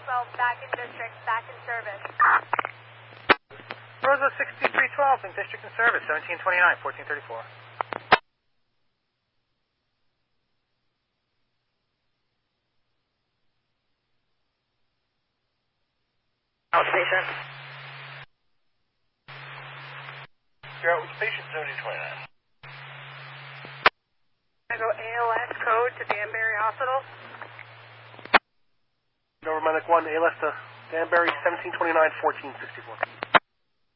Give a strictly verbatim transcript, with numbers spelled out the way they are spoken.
twelve, back in district, back in service. Rosa sixty-three twelve in district and service, seventeen twenty-nine, fourteen thirty-four. Outstation. You're out with patient seventeen twenty-nine. I go A L S code to Danbury Hospital. November Medic one, A L S to Danbury, seventeen twenty-nine, fourteen sixty-four.